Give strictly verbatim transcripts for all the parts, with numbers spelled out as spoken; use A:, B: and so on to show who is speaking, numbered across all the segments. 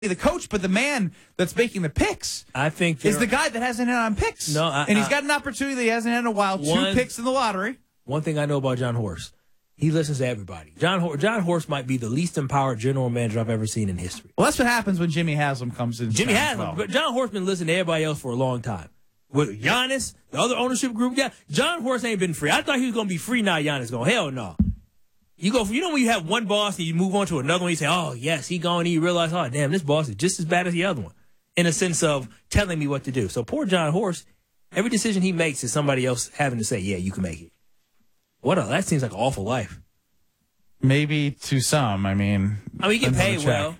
A: the coach, but the man that's making the picks.
B: I think
A: is the guy that hasn't hit on picks.
B: No, I,
A: and he's
B: I,
A: got an opportunity that he hasn't had in a while.
B: One,
A: two picks in the lottery.
B: One thing I know about John Horst, he listens to everybody. John Hor- John Horst might be the least empowered general manager I've ever seen in history.
A: Well, that's what happens when Jimmy Haslam comes in.
B: Jimmy Haslam, but John Horst been listening to everybody else for a long time. With Giannis, the other ownership group, yeah, John Horst ain't been free. I thought he was going to be free. Now Giannis going, hell no. You go, for, you know when you have one boss and you move on to another one, you say, oh, yes, he gone, and you realize, oh, damn, this boss is just as bad as the other one, in a sense of telling me what to do. So poor John Horst, every decision he makes is somebody else having to say, yeah, you can make it. What a, that seems like an awful life.
A: Maybe to some. I mean,
B: I mean, you get paid well.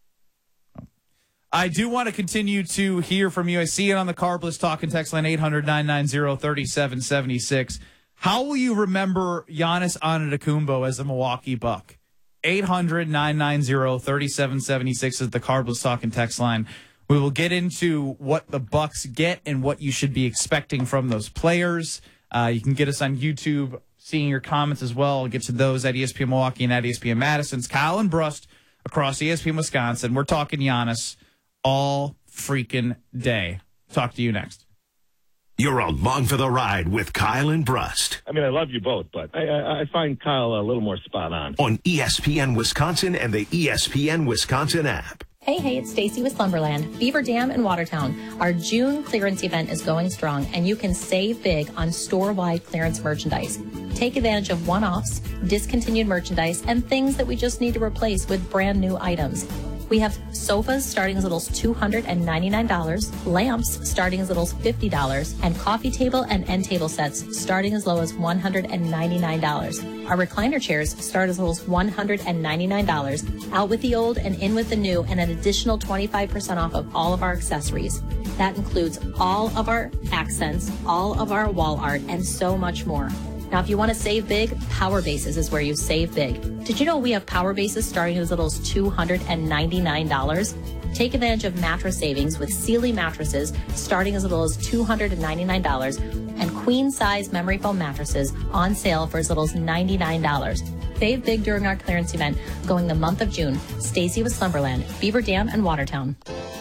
A: I do want to continue to hear from you. I see it on the Carbless Talk and Text line eight hundred, nine nine zero, three seven seven six. How will you remember Giannis Antetokounmpo as a Milwaukee Buck? eight hundred, nine nine zero, three seven seven six is the Carbless Talk and Text line. We will get into what the Bucks get and what you should be expecting from those players. Uh, you can get us on YouTube, seeing your comments as well. I'll get to those at E S P N Milwaukee and at E S P N Madison's. Kyle and Brust across E S P N Wisconsin. We're talking Giannis all freaking day. Talk to you next.
C: You're along for the ride with Kyle and Brust.
D: I mean, I love you both, but I, I, I find Kyle a little more spot on.
C: On E S P N Wisconsin and the E S P N Wisconsin app.
E: Hey, hey, it's Stacy with Slumberland. Beaver Dam in Watertown. Our June clearance event is going strong, and you can save big on store-wide clearance merchandise. Take advantage of one-offs, discontinued merchandise, and things that we just need to replace with brand new items. We have sofas starting as little as two hundred ninety-nine dollars, lamps starting as little as fifty dollars, and coffee table and end table sets starting as low as one hundred ninety-nine dollars. Our recliner chairs start as little as one hundred ninety-nine dollars. Out with the old and in with the new, and an additional twenty-five percent off of all of our accessories. That includes all of our accents, all of our wall art, and so much more. Now, if you want to save big, Power Bases is where you save big. Did you know we have Power Bases starting as little as two hundred ninety-nine dollars? Take advantage of mattress savings with Sealy mattresses starting as little as two hundred ninety-nine dollars and queen-size memory foam mattresses on sale for as little as ninety-nine dollars. Save big during our clearance event going the month of June. Stacy with Slumberland, Beaver Dam, and Watertown.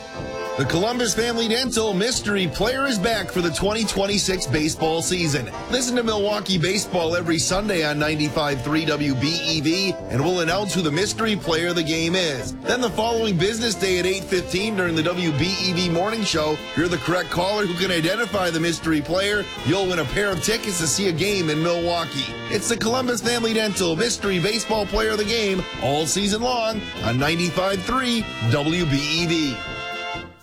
F: The Columbus Family Dental Mystery Player is back for the twenty twenty-six baseball season. Listen to Milwaukee Baseball every Sunday on ninety-five point three W B E V, and we'll announce who the mystery player of the game is. Then the following business day at eight fifteen during the W B E V morning show, if you're the correct caller who can identify the mystery player, you'll win a pair of tickets to see a game in Milwaukee. It's the Columbus Family Dental Mystery Baseball Player of the Game all season long on ninety-five point three W B E V.